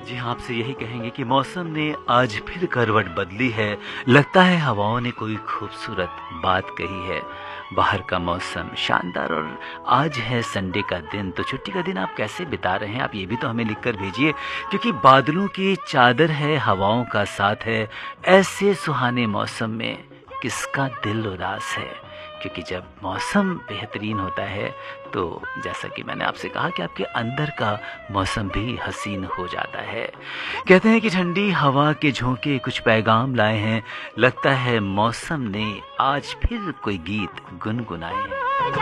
जी हाँ, आपसे यही कहेंगे कि मौसम ने आज फिर करवट बदली है। लगता है हवाओं ने कोई खूबसूरत बात कही है। बाहर का मौसम शानदार और आज है संडे का दिन, तो छुट्टी का दिन आप कैसे बिता रहे हैं? आप ये भी तो हमें लिखकर भेजिए, क्योंकि बादलों की चादर है, हवाओं का साथ है। ऐसे सुहाने मौसम में किसका दिल उदास है? क्योंकि जब मौसम बेहतरीन होता है तो जैसा कि मैंने आपसे कहा कि आपके अंदर का मौसम भी हसीन हो जाता है। कहते हैं कि ठंडी हवा के झोंके कुछ पैगाम लाए हैं। लगता है मौसम ने आज फिर कोई गीत गुनगुनाए हैं।